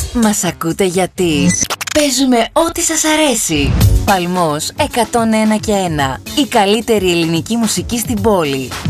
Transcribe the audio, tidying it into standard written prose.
Μας ακούτε γιατί παίζουμε ό,τι σας αρέσει. Παλμός 101 και 1. Η καλύτερη ελληνική μουσική στην πόλη.